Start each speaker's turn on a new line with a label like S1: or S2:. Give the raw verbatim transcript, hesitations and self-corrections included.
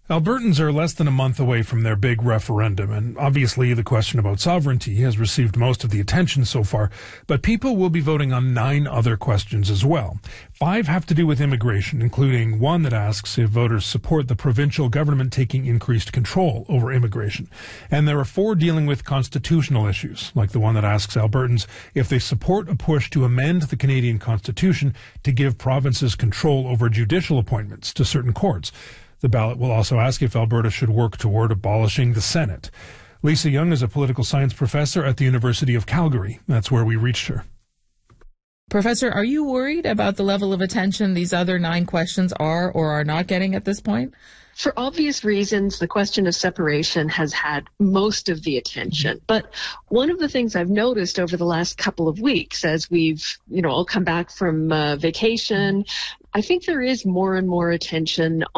S1: Albertans are less than a month away from their big referendum, and obviously the question about sovereignty has received most of the attention so far, but people will be voting on nine other questions as well. Five have to do with immigration, including one that asks if voters support the provincial government taking increased control over immigration. And there are four dealing with constitutional issues, like the one that asks Albertans if they support a push to amend the Canadian Constitution to give provinces control over judicial appointments to certain courts. The ballot will also ask if Alberta should work toward abolishing the Senate. Lisa Young is a political science professor at the University of Calgary. That's where we reached her.
S2: Professor, are you worried about the level of attention these other nine questions are or are not getting at this point?
S3: For obvious reasons, the question of separation has had most of the attention. But one of the things I've noticed over the last couple of weeks as we've, you know, all come back from uh, vacation, I think there is more and more attention